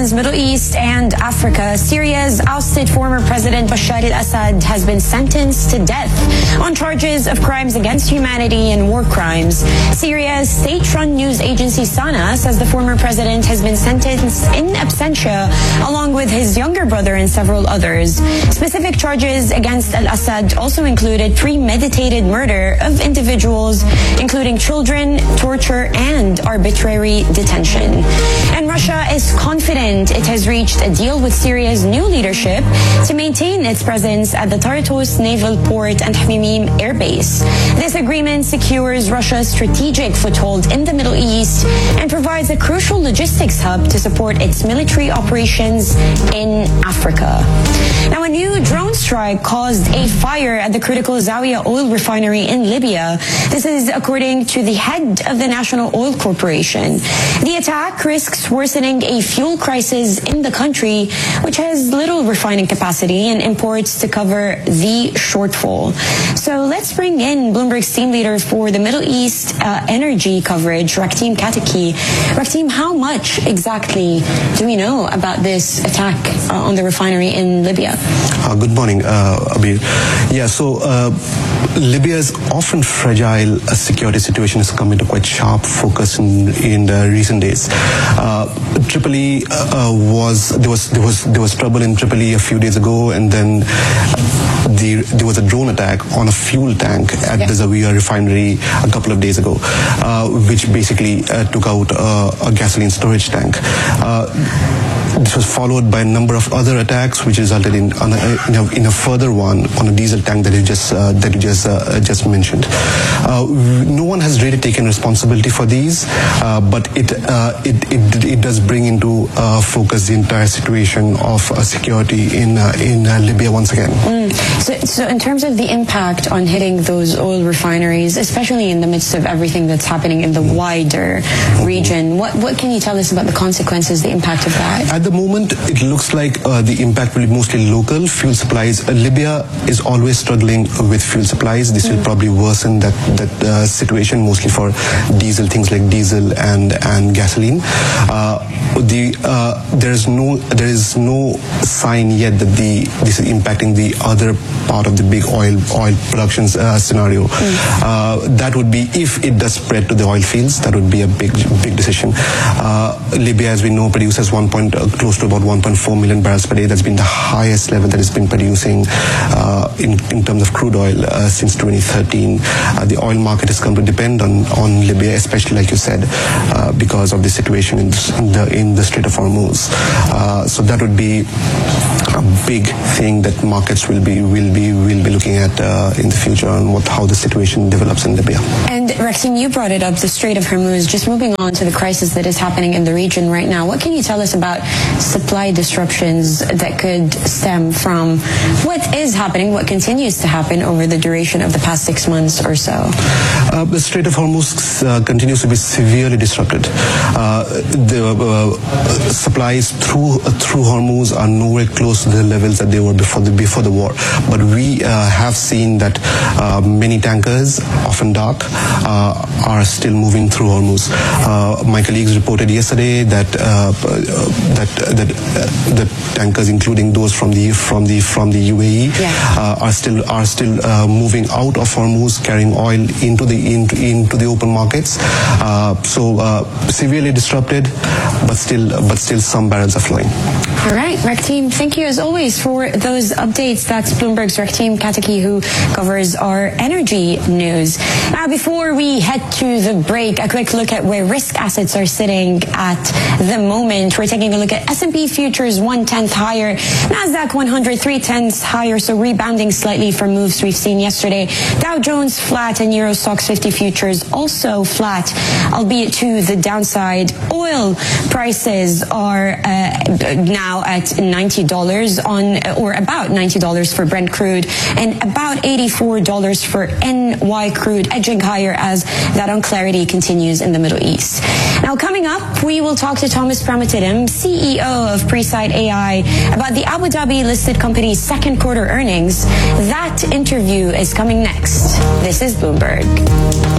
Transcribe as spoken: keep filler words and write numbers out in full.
Iran's Middle East and Africa, Syria's ousted former President Bashar al-Assad has been sentenced to death on charges of crimes against humanity and war crimes. Syria's state-run news agency Sana says the former president has been sentenced in absentia along with his younger brother and several others. Specific charges against al-Assad also included premeditated murder of individuals, including children, torture, and arbitrary detention. And Russia is confident it has reached a deal with Syria's new leadership to maintain its presence at the Tartus naval port and Hmimim air base. This agreement secures Russia's strategic foothold in the Middle East and provides a crucial logistics hub to support its military operations in Africa. Now, a new drone strike caused a fire at the critical Zawiya oil refinery in Libya. This is according to the head of the National Oil Corporation. The attack risks worsening a fuel crisis in the country, which has little refining capacity and imports to cover the shortfall. So let's bring in Bloomberg's team leader for the Middle East uh, energy coverage, Raktim Kataki. Raktim, how much exactly do we know about this attack uh, on the refinery in Libya? Uh, good morning, uh, Abir. Yeah, so uh, Libya's often fragile uh, security situation has come into quite sharp focus in, in the recent days. Uh, Tripoli uh, was there was there was there was trouble in Tripoli a few days ago, and then the, there was a drone attack on a fuel tank at yeah. the Zawiya refinery a couple of days ago, uh, which basically uh, took out uh, a gasoline storage tank. Uh, This was followed by a number of other attacks, which resulted in, on a, in, a, in a further one on a diesel tank that you just uh, that you just uh, just mentioned. Uh, no one has really taken responsibility for these, uh, but it, uh, it it it does bring into uh, focus the entire situation of uh, security in uh, in uh, Libya once again. Mm. So, so in terms of the impact on hitting those oil refineries, especially in the midst of everything that's happening in the wider region, what what can you tell us about the consequences, the impact of that? At the moment, it looks like uh, the impact will be mostly local fuel supplies. Uh, Libya is always struggling with fuel supplies. This mm. will probably worsen that that uh, situation, mostly for diesel, things like diesel and and gasoline. Uh, the uh, there is no there is no sign yet that the this is impacting the other part of the big oil oil production uh, scenario. Mm. Uh, that would be, if it does spread to the oil fields, that would be a big big decision. Uh, Libya, as we know, produces one point uh, close to about one point four million barrels per day. That's been the highest level that it's been producing uh, in, in terms of crude oil uh, since twenty thirteen. Uh, the oil market has come to depend on, on Libya, especially, like you said, uh, because of the situation in the, in the, in the Strait of Hormuz. Uh, so that would be a big thing that markets will be will be will be looking at uh, in the future, on what how the situation develops in Libya. And Raktim, you brought it up, the Strait of Hormuz. Just moving on to the crisis that is happening in the region right now, what can you tell us about supply disruptions that could stem from what is happening, what continues to happen over the duration of the past six months or so? Uh, the Strait of Hormuz uh, continues to be severely disrupted. Uh, the uh, supplies through uh, through Hormuz are nowhere close to the levels that they were before the before the war. But we uh, have seen that uh, many tankers, often dark, uh, are still moving through Hormuz. Uh, my colleagues reported yesterday that uh, that that uh, the tankers, including those from the from the from the U A E, yeah. uh, are still are still uh, moving out of Hormuz, carrying oil into the into, into the open markets. Uh, so uh, severely disrupted, but still but still some barrels are flowing. All right, Raktim, thank you as always for those updates. That's Bloomberg's Raktim Kataki, who covers our energy news. Now, before we head to the break, a quick look at where risk assets are sitting at the moment. We're taking a look at S and P futures one tenth higher, Nasdaq one hundred three tenths higher, so rebounding slightly from moves we've seen yesterday. Dow Jones flat and Euro Stoxx fifty futures also flat, albeit to the downside. Oil prices are uh, now at ninety dollars on, or about ninety dollars for Brent crude, and about eighty-four dollars for N Y crude, edging higher as that unclarity continues in the Middle East. Now, coming up, we will talk to Thomas Pramathiram, C E O of Presight A I, about the Abu Dhabi listed company's second quarter earnings. That interview is coming next. This is Bloomberg.